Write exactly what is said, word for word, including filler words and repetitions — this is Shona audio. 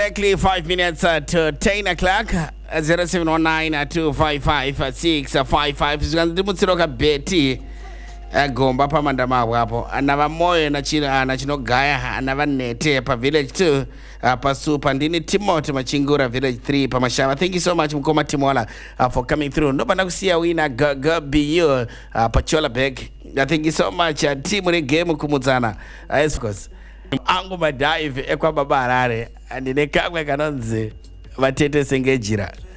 Exactly five minutes uh, to ten o'clock. uh, zero seven one nine two five five six five five. Zikandimutsiroka beti agomba pamandama apo anava moyo na chino na chino gaya anava nete pa village two uh, pa super ndini Timothy Machingura village three pa Mashava. Thank you so much Mkoma Timola uh, for coming through. No bana kusia wina gabi uh, pa Chola Beg. Uh, thank you so much uh, timu ni game kumudzana. Uh, yes, of course. Angu madaive ekwa baba arare andine kamwe kanonzi vatete sengejira.